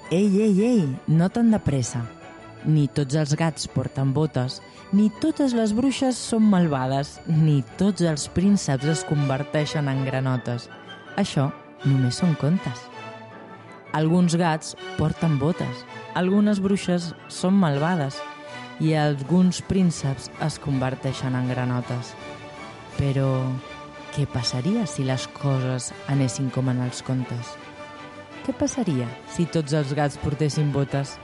Ei, no tan de pressa. Ni tots els gats porten botes, ni totes les bruixes són malvades, ni tots els prínceps es converteixen en granotes. Això només són contes. Alguns gats porten botes, algunes bruixes són malvades i alguns prínceps es converteixen en granotes. Però què passaria si les coses anessin com en els contes? Què passaria si tots els gats portessin botes?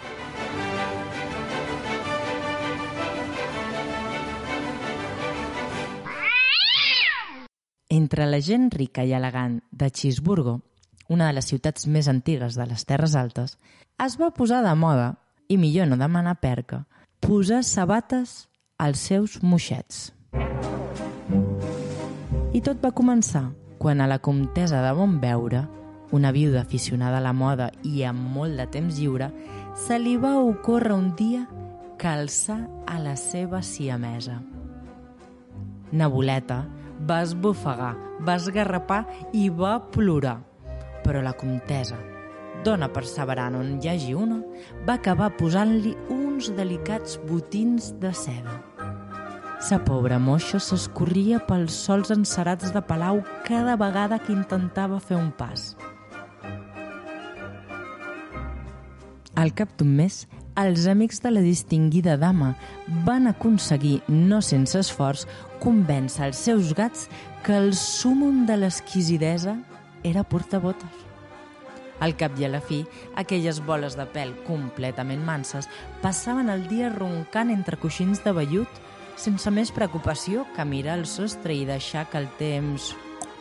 Entre la gent rica i elegant de Cherburgo, una de les ciutats més antigues de les Terres Altes, es va posar de moda, i millor no demanar perca, posar sabates als seus moixets. I tot va començar quan a la comtessa de Bonveure, una viuda aficionada a la moda i amb molt de temps lliure, se li va ocórrer un dia calçar a la seva siamesa. Nebuleta va esbufegar, va esgarrapar i va plorar. Però la comtessa, dona perseverant on hi hagi una, va acabar posant-li uns delicats botins de seda. Sa pobra moixa s'escorria pels sols encerats de palau cada vegada que intentava fer un pas. Al cap d'un mes, els amics de la distingida dama van aconseguir, no sense esforç, convèncer els seus gats que el súmmum de l'exquisidesa era portar botes. Al cap i a la fi, aquelles boles de pèl completament manses passaven el dia roncant entre coixins de vellut sense més preocupació que mirar el sostre i deixar que el temps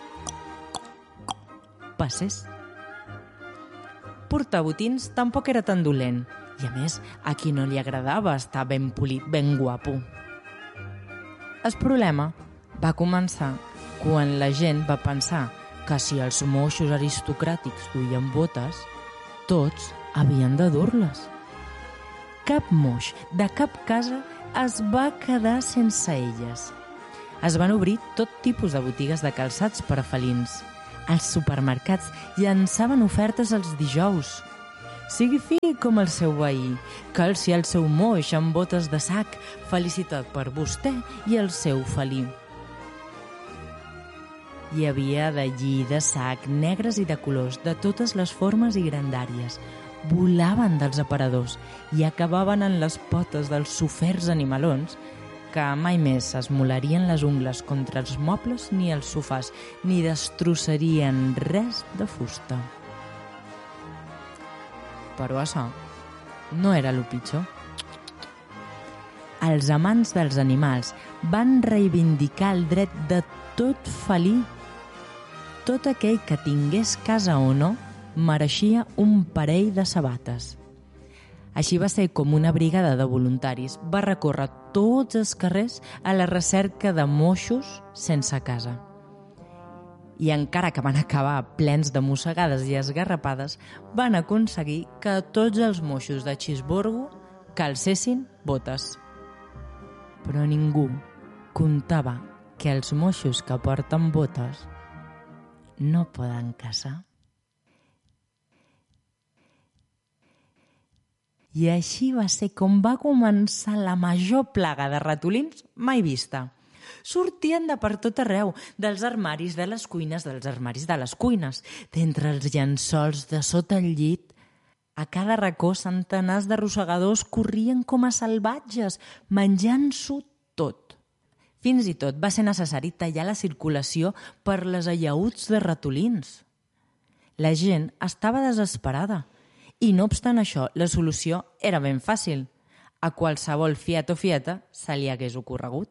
passés. Portar botins tampoc era tan dolent i, a més, a qui no li agradava estar ben polit, ben guapo. El problema va començar quan la gent va pensar que si els moixos aristocràtics duien botes, tots havien de dur-les. Cap moix de cap casa es va quedar sense elles. Es van obrir tot tipus de botigues de calçats per a felins. Els supermercats llançaven ofertes els dijous. Sigui fi com el seu veí, calci el seu moix amb botes de sac, felicitat per vostè i el seu felí. Hi havia de lli, de sac, negres i de colors, de totes les formes i grandàries. Volaven dels aparadors i acabaven en les potes dels soferts animalons que mai més esmolarien les ungles contra els mobles ni els sofàs, ni destrossarien res de fusta. Però això no era el pitjor. Els amants dels animals van reivindicar el dret de tot felí. Tot aquell que tingués casa o no mereixia un parell de sabates. Així va ser com una brigada de voluntaris va recórrer tots els carrers a la recerca de moixos sense casa. I encara que van acabar plens de mossegades i esgarrapades, van aconseguir que tots els moixos de Cherburgo calcessin botes. Però ningú comptava que els moixos que porten botes no poden caçar. I així va ser com va començar la major plaga de ratolins mai vista. Sortien de per tot arreu, dels armaris de les cuines, dels armaris de les cuines, d'entre els llençols, de sota el llit. A cada racó centenars de rosegadors corrien com a salvatges, menjant-s'ho tot. Fins i tot va ser necessari tallar la circulació per les allaüts de ratolins. La gent estava desesperada i, no obstant això, la solució era ben fàcil. A qualsevol fiat o fieta se li hagués ocorregut.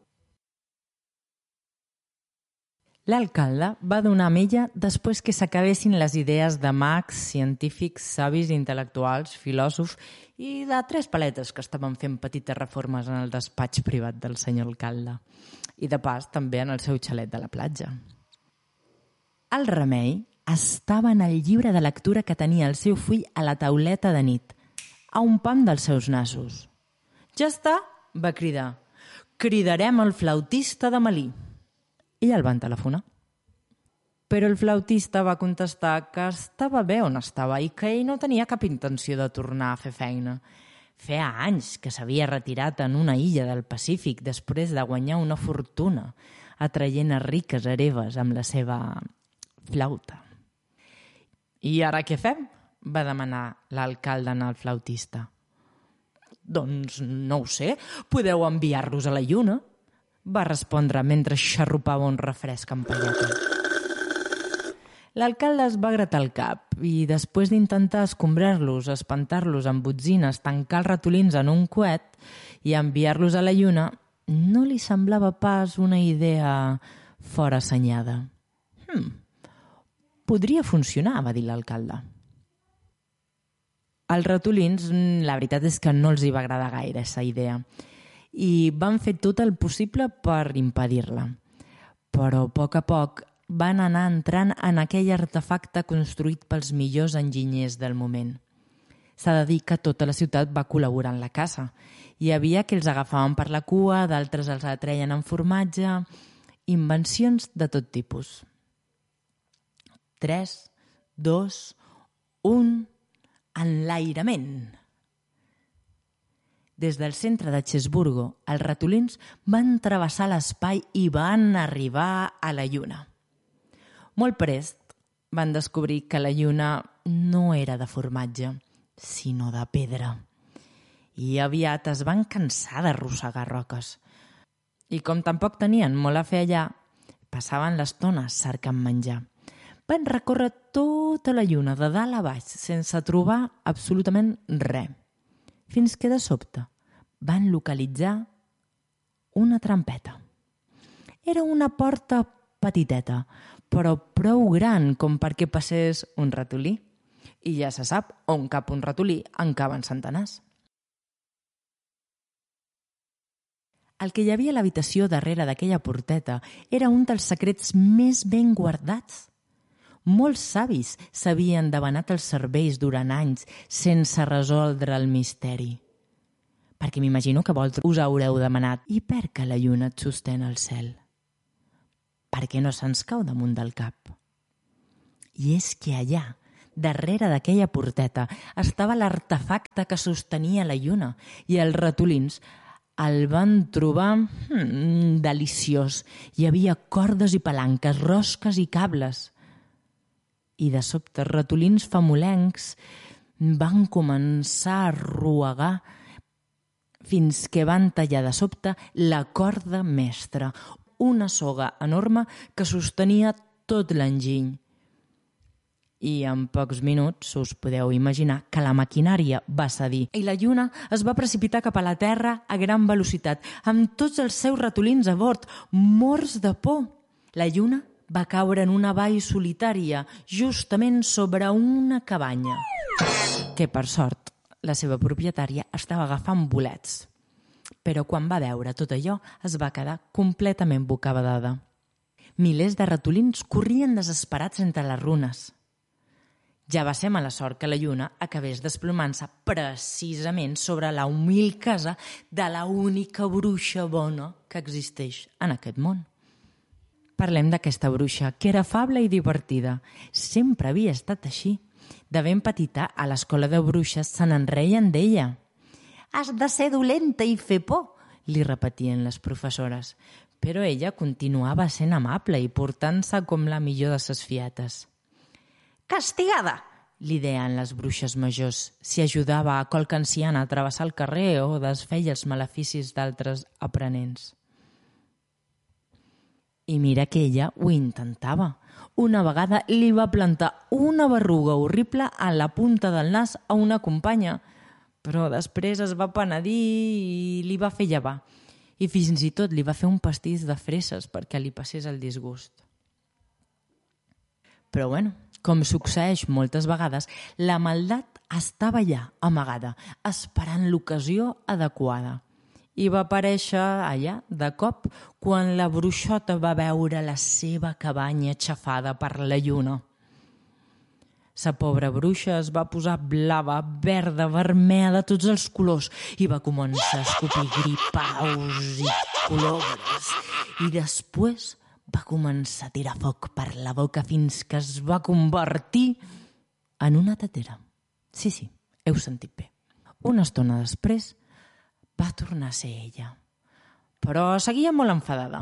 L'alcalde va donar mella després que s'acabessin les idees de mags, científics, savis, intel·lectuals, filòsofs i de tres paletes que estaven fent petites reformes en el despatx privat del senyor alcalde i, de pas, també en el seu xalet de la platja. El remei estava en el llibre de lectura que tenia el seu fill a la tauleta de nit, a un pam dels seus nassos. «Ja està!» va cridar. «Cridarem el flautista de Malí». I el van telefonar. Però el flautista va contestar que estava bé on estava i que ell no tenia cap intenció de tornar a fer feina. Feia anys que s'havia retirat en una illa del Pacífic després de guanyar una fortuna, atraient a riques hereves amb la seva flauta. «I ara què fem?», va demanar l'alcalde al flautista. «Doncs no ho sé, podeu enviar-los a la lluna», va respondre mentre xarrupava un refresc amb palleta. L'alcalde es va gratar el cap i, després d'intentar escombrar-los, espantar-los amb botzines, tancar els ratolins en un coet i enviar-los a la lluna, no li semblava pas una idea fora assenyada. «Podria funcionar», va dir l'alcalde. Als ratolins, la veritat és que no els hi va agradar gaire aquesta idea i van fer tot el possible per impedir-la. Però a poc van anar entrant en aquell artefacte construït pels millors enginyers del moment. S'ha de dir que tota la ciutat va col·laborar en la caça. Hi havia que els agafaven per la cua, d'altres els atreien en formatge, invencions de tot tipus. 3, 2, 1, enlairament. Des del centre de Chesburgo, els ratolins van travessar l'espai i van arribar a la lluna. Molt prest van descobrir que la lluna no era de formatge, sinó de pedra. I aviat es van cansar d'arrossegar roques. I com tampoc tenien molt a fer allà, passaven l'estona cercant menjar. Van recórrer tota la lluna de dalt a baix sense trobar absolutament res. Fins que de sobte van localitzar una trampeta. Era una porta petiteta, però prou gran com perquè passés un ratolí. I ja se sap, on cap un ratolí en caben centenars. El que hi havia a l'habitació darrere d'aquella porteta era un dels secrets més ben guardats. Molts savis s'havien debanat els cervells durant anys sense resoldre el misteri. Perquè m'imagino que vosaltres us haureu demanat «I per què la lluna et sostén al cel?» Per què no se'ns cau damunt del cap? I és que allà, darrere d'aquella porteta, estava l'artefacte que sostenia la lluna i els ratolins el van trobar deliciós. Hi havia cordes i palanques, rosques i cables. I de sobte els ratolins famolencs van començar a roegar fins que van tallar de sobte la corda mestra, una soga enorme que sostenia tot l'enginy. I en pocs minuts us podeu imaginar que la maquinària va cedir i la lluna es va precipitar cap a la Terra a gran velocitat, amb tots els seus ratolins a bord, morts de por. La lluna va caure en una vall solitària, justament sobre una cabanya, que per sort la seva propietària estava agafant bolets. Però quan va veure tot allò es va quedar completament bocabadada. Milers de ratolins corrien desesperats entre les runes. Ja va ser mala sort que la lluna acabés desplomant-se precisament sobre la humil casa de la única bruixa bona que existeix en aquest món. Parlem d'aquesta bruixa, que era afable i divertida. Sempre havia estat així. De ben petita, a l'escola de bruixes se n'enreien d'ella. «Has de ser dolenta i fer por», li repetien les professores. Però ella continuava sent amable i portant-se com la millor de ses fietes. «Castigada», li deien les bruixes majors, si ajudava a qualque anciana a travessar el carrer o desfeia els maleficis d'altres aprenents. I mira que ella ho intentava. Una vegada li va plantar una berruga horrible a la punta del nas a una companya, però després es va penedir i li va fer llevar. I fins i tot li va fer un pastís de fresses perquè li passés el disgust. Però bueno, com succeeix moltes vegades, la maldat estava allà, amagada, esperant l'ocasió adequada. I va aparèixer allà, de cop, quan la bruixota va veure la seva cabanya aixafada per la lluna. Sa pobra bruixa es va posar blava, verda, vermella, de tots els colors, i va començar a escopir gripaus i colobres. I després va començar a tirar foc per la boca fins que es va convertir en una tetera. Sí, heu sentit bé. Una estona després va tornar a ser ella, però seguia molt enfadada.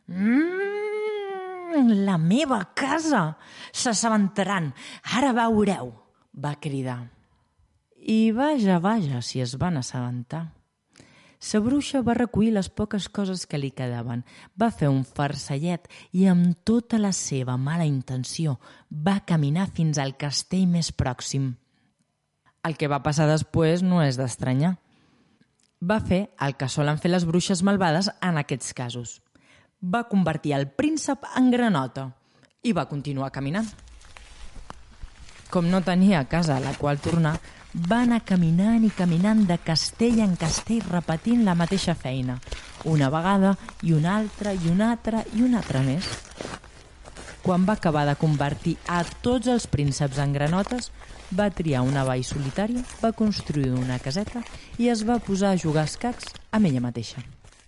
La meva casa! S'assabentaran! Ara veureu! Va cridar. I vaja, si es van assabentar. Sa bruixa va recollir les poques coses que li quedaven, va fer un farcellet i amb tota la seva mala intenció va caminar fins al castell més pròxim. El que va passar després no és d'estranyar. Va fer el que solen fer les bruixes malvades en aquests casos. Va convertir el príncep en granota i va continuar caminant. Com no tenia casa a la qual tornar, va anar caminant i caminant de castell en castell repetint la mateixa feina, una vegada i una altra i una altra i una altra més. Quan va acabar de convertir a tots els prínceps en granotes, va triar una vall solitària, va construir una caseta i es va posar a jugar a escacs amb ella mateixa.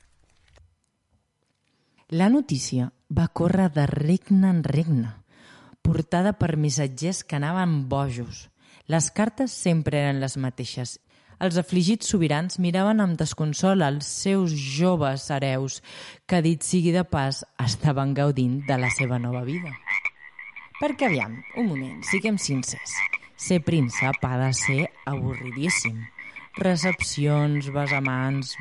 La notícia va córrer de regne en regne, portada per missatgers que anaven bojos. Les cartes sempre eren les mateixes. Els afligits sobirans miraven amb desconsol els seus joves hereus, que, dit sigui de pas, estaven gaudint de la seva nova vida. Perquè, aviam, un moment, siguem sincers. Ser príncep ha de ser avorridíssim. Recepcions, besamans,